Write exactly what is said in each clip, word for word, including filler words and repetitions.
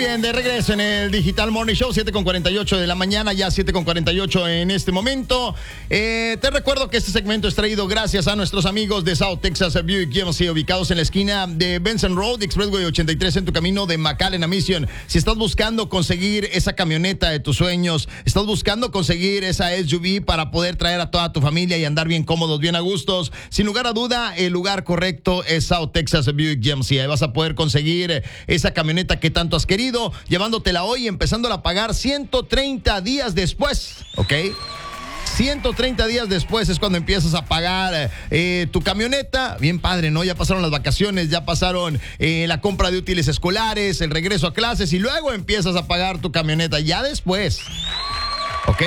bien, de regreso en el Digital Morning Show, siete con cuarenta y ocho de la mañana, ya siete con cuarenta y ocho en este momento. Eh, te recuerdo que este segmento es traído gracias a nuestros amigos de South Texas Buick G M C, ubicados en la esquina de Benson Road, Expressway ochenta y tres, en tu camino de McAllen a Mission. Si estás buscando conseguir esa camioneta de tus sueños, estás buscando conseguir esa S U V para poder traer a toda tu familia y andar bien cómodos, bien a gustos, sin lugar a duda, el lugar correcto es South Texas Buick G M C. Ahí vas a poder conseguir esa camioneta que tanto has querido, llevándotela hoy y empezándola a pagar ciento treinta días después, ¿ok? ciento treinta días después es cuando empiezas a pagar eh, tu camioneta. Bien padre, ¿no? Ya pasaron las vacaciones, ya pasaron eh, la compra de útiles escolares, el regreso a clases y luego empiezas a pagar tu camioneta ya después, ¿ok?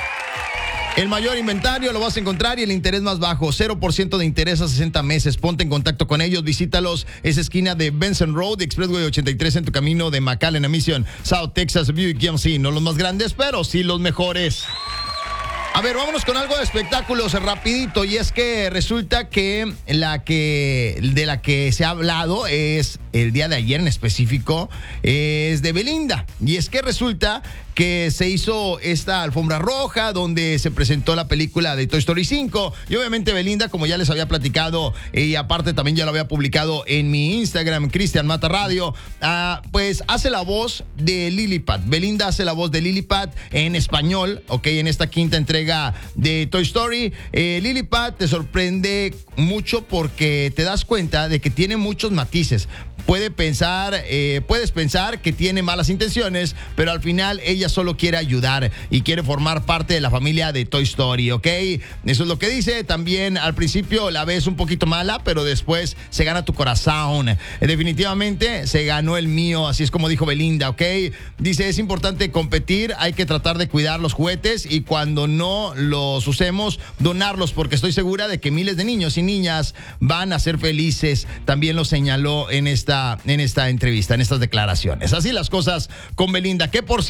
El mayor inventario lo vas a encontrar y el interés más bajo, cero por ciento de interés a sesenta meses. Ponte en contacto con ellos, visítalos. Es esquina de Benson Road, Expressway ochenta y tres, en tu camino de McAllen a Mission. South Texas Buick G M C, no los más grandes, pero sí los mejores. A ver, vámonos con algo de espectáculos rapidito, y es que resulta que la que de la que se ha hablado es el día de ayer en específico, es de Belinda, y es que resulta que se hizo esta alfombra roja donde se presentó la película de Toy Story cinco, y obviamente Belinda, como ya les había platicado, y aparte también ya lo había publicado en mi Instagram, Cristian Mata Radio, uh, pues hace la voz de Lilliput. Belinda hace la voz de Lilliput en español, ok, en esta quinta entrega de Toy Story. eh, Lilliput te sorprende mucho porque te das cuenta de que tiene muchos matices. Puede pensar, eh, puedes pensar que tiene malas intenciones, pero al final ella solo quiere ayudar y quiere formar parte de la familia de Toy Story, ¿ok? Eso es lo que dice. También al principio la ves un poquito mala, pero después se gana tu corazón. Eh, definitivamente se ganó el mío, así es como dijo Belinda, ¿ok? Dice, es importante competir, hay que tratar de cuidar los juguetes y cuando no los usemos, donarlos, porque estoy segura de que miles de niños y niñas van a ser felices. También lo señaló en esta en esta entrevista, en estas declaraciones. Así las cosas con Belinda, que por